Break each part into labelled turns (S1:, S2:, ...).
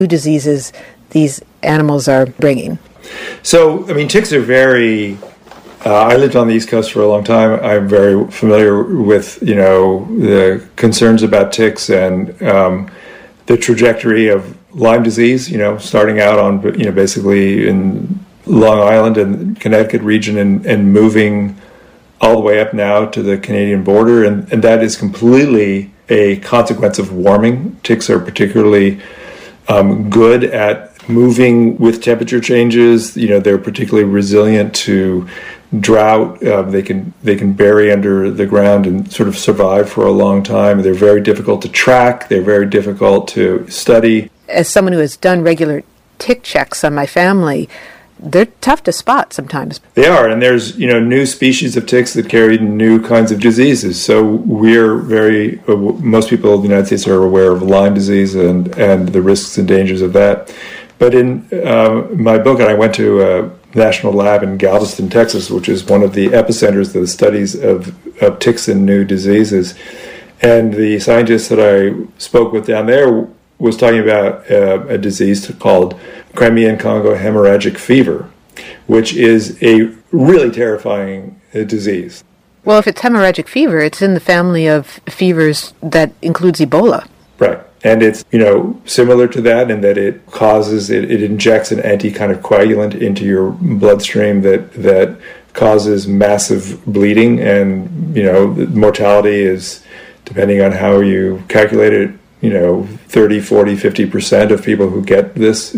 S1: diseases these animals are bringing.
S2: So, I mean, ticks are very... I lived on the East Coast for a long time. I'm very familiar with, the concerns about ticks and the trajectory of Lyme disease, starting out on, basically in Long Island and Connecticut region and moving all the way up now to the Canadian border. And that is completely a consequence of warming. Ticks are particularly good at moving with temperature changes. They're particularly resilient to drought. They can bury under the ground and sort of survive for a long time. They're very difficult to track. They're very difficult to study.
S1: As someone who has done regular tick checks on my family, they're tough to spot sometimes.
S2: They are, and there's new species of ticks that carry new kinds of diseases. So we're most people in the United States are aware of Lyme disease and the risks and dangers of that. But in my book, and I went to a national lab in Galveston, Texas, which is one of the epicenters of the studies of ticks and new diseases. And the scientist that I spoke with down there was talking about a disease called Crimean Congo hemorrhagic fever, which is a really terrifying disease.
S1: Well, if it's hemorrhagic fever, it's in the family of fevers that includes Ebola.
S2: Right. And it's, similar to that in that it injects an kind of coagulant into your bloodstream that causes massive bleeding. And, the mortality is, depending on how you calculate it, 30, 40, 50% of people who get this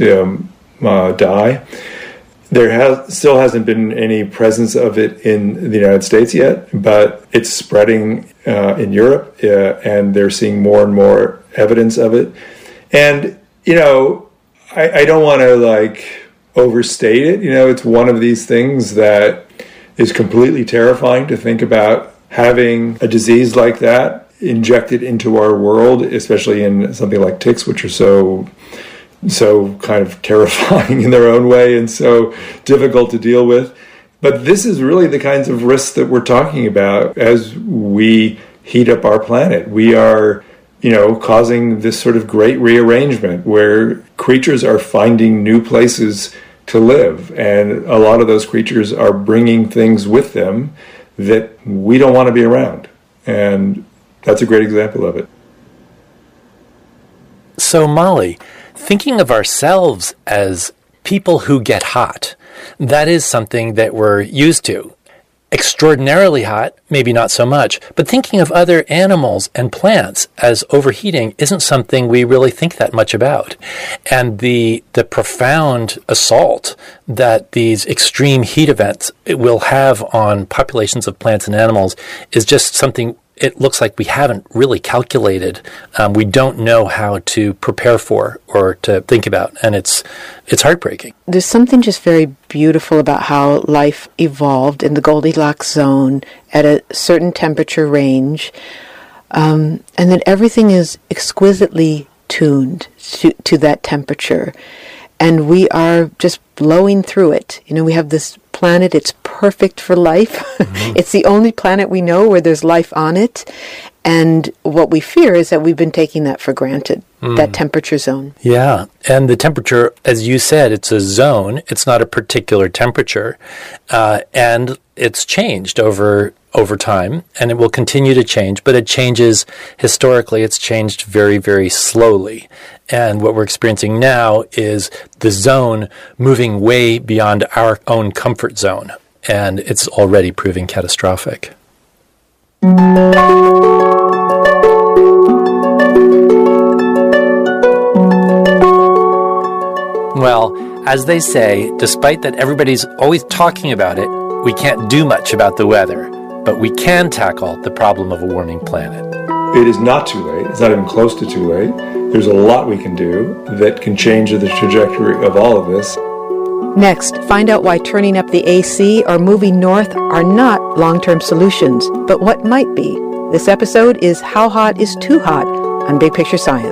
S2: die. There still hasn't been any presence of it in the United States yet, but it's spreading in Europe, and they're seeing more and more evidence of it. And, I don't want to, overstate it. It's one of these things that is completely terrifying to think about having a disease like that injected into our world, especially in something like ticks, which are so kind of terrifying in their own way and so difficult to deal with. But this is really the kinds of risks that we're talking about as we heat up our planet. We are, causing this sort of great rearrangement where creatures are finding new places to live. And a lot of those creatures are bringing things with them that we don't want to be around. And that's a great example of it.
S3: So, Molly, thinking of ourselves as people who get hot, that is something that we're used to. Extraordinarily hot, maybe not so much, but thinking of other animals and plants as overheating isn't something we really think that much about. And the profound assault that these extreme heat events will have on populations of plants and animals is just something it looks like we haven't really calculated. We don't know how to prepare for or to think about, and it's heartbreaking.
S1: There's something just very beautiful about how life evolved in the Goldilocks zone at a certain temperature range, and that everything is exquisitely tuned to that temperature. And we are just blowing through it. We have this planet, it's perfect for life. Mm-hmm. It's the only planet we know where there's life on it. And what we fear is that we've been taking that for granted, that temperature zone.
S3: Yeah, and the temperature, as you said, it's a zone. It's not a particular temperature. And it's changed over time, and it will continue to change, but it changes historically. It's changed very, very slowly. And what we're experiencing now is the zone moving way beyond our own comfort zone, and it's already proving catastrophic. Well, as they say, despite that everybody's always talking about it, we can't do much about the weather, but we can tackle the problem of a warming planet.
S2: It is not too late. It's not even close to too late. There's a lot we can do that can change the trajectory of all of this.
S1: Next, find out why turning up the AC or moving north are not long-term solutions, but what might be. This episode is How Hot is Too Hot on Big Picture Science.